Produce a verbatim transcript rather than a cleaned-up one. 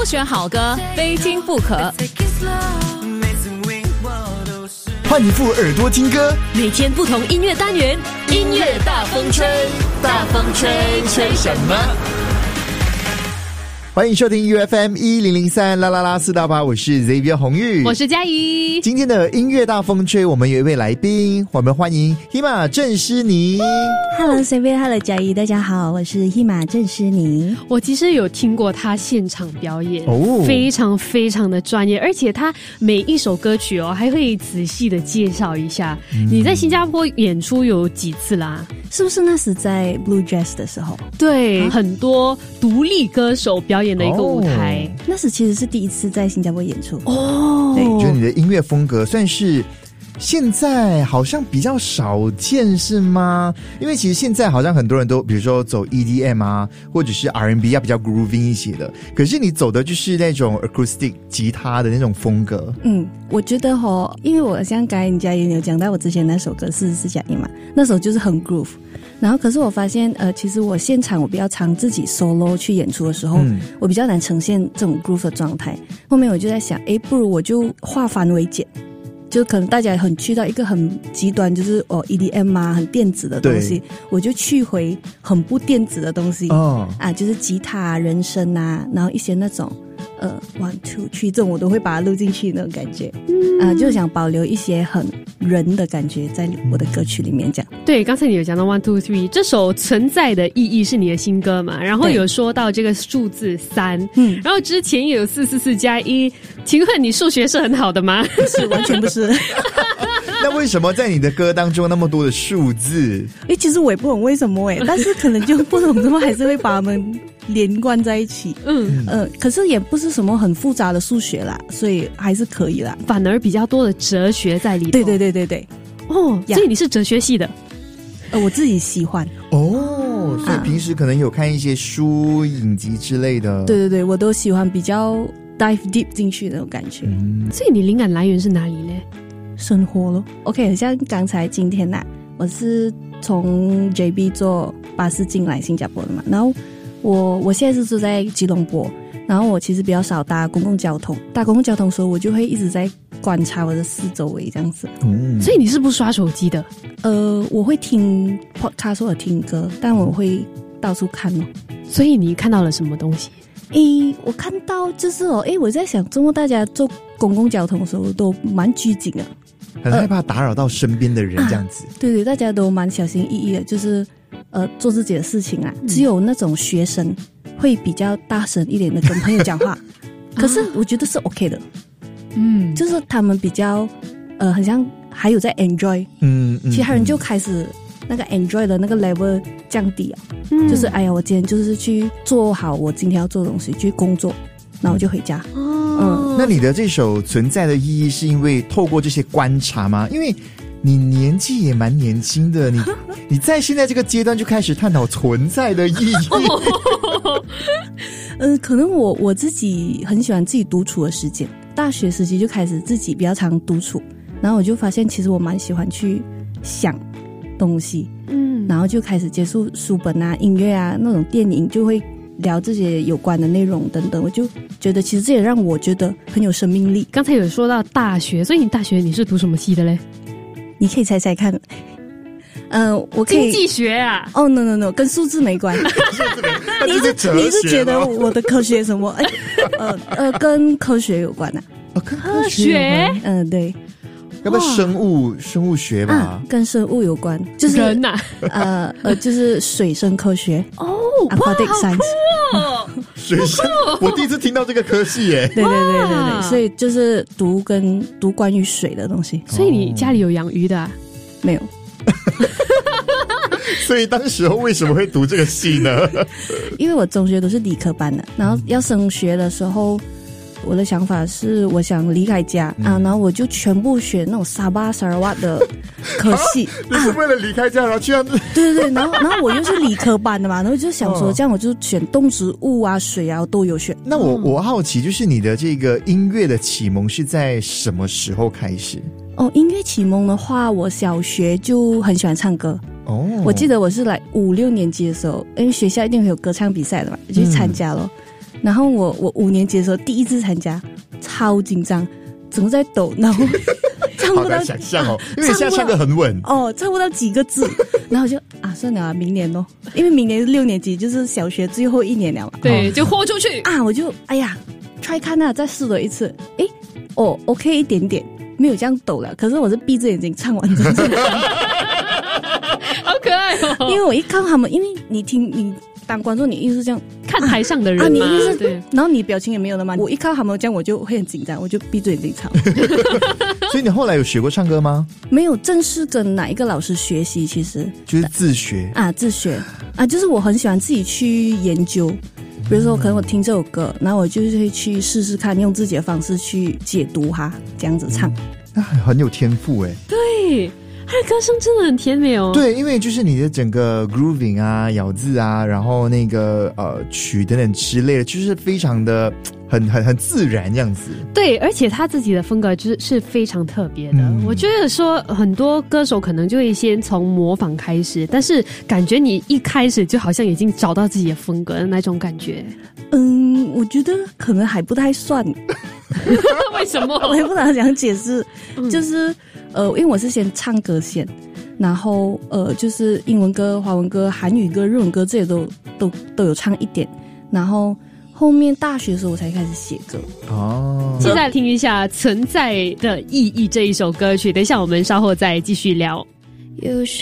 不选好歌，非听不可。 换一副耳朵听歌， 每天不同音乐单元，音乐大风吹，大风吹，吹什么？ 欢迎收听 U F M 一零零三啦啦啦四大八，我是 Xavier 红玉， 我是嘉怡。 今天的音乐大风吹，我们有一位来宾，我们欢迎 Hima 郑诗妮。 Hello Xavier， Hello 嘉怡，大家好，我是 Hima 郑诗妮。 我其实有听过他现场表演， 哦， 非常非常的专业，而且他每一首歌曲哦还会仔细的介绍一下。嗯、你在新加坡演出有几次啦？ 是不是那时在 Blue Dress 的时候？ 对，啊、很多独立歌手表演的一个舞台。 哦、那时其实是第一次在新加坡演出哦。 对， 我觉得你的音乐风格算是现在好像比较少见，是吗？因为其实现在好像很多人都比如说走 E D M 啊，或者是 R and B 要比较 groovy 一些的，可是你走的就是那种 acoustic 吉他的那种风格。 嗯，我觉得齁，因为我像刚才你家也有讲到我之前那首歌四十四加一嘛，那首就是很 groove， 然后可是我发现呃，其实我现场我比较常自己 solo 去演出的时候、嗯、我比较难呈现这种 groove 的状态，后面我就在想诶，不如我就化繁为简，就可能大家很去到一个很极端，就是哦 E D M 啊，很电子的东西，我就去回很不电子的东西、哦、啊，就是吉他、啊、人声啊，然后一些那种呃 one two three 这种我都会把它录进去那种感觉，嗯啊，就想保留一些很人的感觉在我的歌曲里面这样。 对，刚才你有讲到 one two three 这首存在的意义是你的新歌嘛，然后有说到这个数字三，嗯，然后之前也有四四四加一，请问你数学是很好的吗？ 不是，完全不是。 那为什么在你的歌当中那么多的数字？ 诶，其实我也不懂为什么诶，但是可能就不懂怎么还是会把它们连贯在一起。嗯呃，可是也不是什么很复杂的数学啦，所以还是可以啦。 反而比较多的哲学在里头。 对对对对对。 哦，所以你是哲学系的？ 呃，我自己喜欢。 哦，所以平时可能有看一些书、影集之类的。 对对对，我都喜欢比较 dive deep 进去的那种感觉。 嗯，所以你灵感来源是哪里呢？ 生活咯。 OK， 像刚才今天呐、啊，我是从 J B 坐巴士进来新加坡的嘛，然后我我现在是住在吉隆坡，然后我其实比较少搭公共交通，搭公共交通的时候我就会一直在观察我的四周围这样子。 嗯，所以你是不刷手机的？ 呃，我会听 podcast 或者听歌，但我会到处看哦。 所以你看到了什么东西？ 诶，我看到就是哦，诶，我在想，周末大家坐公共交通的时候都蛮拘谨的， 很害怕打扰到身边的人这样子、呃啊、 对对，大家都蛮小心翼翼的，就是呃做自己的事情啊、嗯、只有那种学生会比较大声一点的跟朋友讲话可是我觉得是 OK 的，嗯，就是他们比较呃很像还有在 enjoy， 嗯，其他人就开始那个 enjoy 的那个 level 降低啊、嗯、就是哎呀我今天就是去做好我今天要做的东西，去工作，然后我就回家。 嗯，那你的这首存在的意义是因为透过这些观察吗？因为你年纪也蛮年轻的，你你在现在这个阶段就开始探讨存在的意义。 呃，可能我我自己很喜欢自己独处的时间，大学时期就开始自己比较常独处，然后我就发现其实我蛮喜欢去想东西，嗯，然后就开始接触书本啊、音乐啊、那种电影，就会聊这些有关的内容等等，我就觉得其实这也让我觉得很有生命力。 刚才有说到大学，所以你大学你是读什么系的嘞？ 你可以猜猜看。嗯、呃，我可以经济学啊。 哦、oh, no no no， 跟数字没关。你是你是觉得我的科学什么？哎，呃呃，跟科学有关啊。 哦，跟科学？ 嗯、呃，对。 要不要生物生物学吧、 啊？跟生物有关，就是人呐、啊， 呃呃，就是水生科学哦 ，aquatic science。 哦、 水生，我第一次听到这个科系耶。 对对对对对，所以就是读跟读关于水的东西。 所以你家里有养鱼的、啊？ 没有。 所以当时候为什么会读这个系呢？ 因为我中学都是理科班的，然后要升学的时候。我的想法是我想离开家、嗯、啊，然后我就全部选那种沙巴沙尔瓦的科系、 啊、你是为了离开家然后去那对对对，然后然后我又是理科班的嘛，然后就想说这样我就选动植物啊水啊都有选。 那我我好奇就是你的这个音乐的启蒙是在什么时候开始？ 哦，音乐启蒙的话我小学就很喜欢唱歌哦，我记得我是来五六年级的时候，因为学校一定会有歌唱比赛的嘛，就去参加咯、嗯然后我我五年级的时候第一次参加，超紧张，整个在抖，然后唱不到， 好难想象哦，因为你现在唱歌很稳哦，唱不到几个字，然后就啊算了啊，明年咯，因为明年是六年级，就是小学最后一年了嘛， 对，就豁出去啊，我就哎呀 try 看啊，再试了一次，诶哦 OK 一点点，没有这样抖了，可是我是闭着眼睛唱完整整好可爱哦， 因为我一看他们，因为你听你当观众，你一直是这样看台上的人嘛， 啊，你一直是对， 然后你表情也没有了嘛，我一看他们这样，我就会很紧张，我就闭着眼睛唱。 所以你后来有学过唱歌吗？ 没有正式跟哪一个老师学习，其实就是自学啊，自学啊，就是我很喜欢自己去研究。比如说，可能我听这首歌，然后我就会去试试看，用自己的方式去解读它，这样子唱。 那很有天赋哎。 对。他的歌声真的很甜美哦。 对，因为就是你的整个 grooving 啊、咬字啊，然后那个呃曲等等之类的，就是非常的很很很自然这样子。 对，而且他自己的风格就是是非常特别的。 嗯、 我觉得说很多歌手可能就会先从模仿开始，但是感觉你一开始就好像已经找到自己的风格的那种感觉。 嗯，我觉得可能还不太算。 为什么？ 我也不知道怎样解释，嗯、就是呃，因为我是先唱歌先，然后呃，就是英文歌、华文歌、韩语歌、日文歌这些都都都有唱一点，然后后面大学的时候我才开始写歌。 哦， 现在听一下《存在的意义》这一首歌曲，等一下我们稍后再继续聊。 有时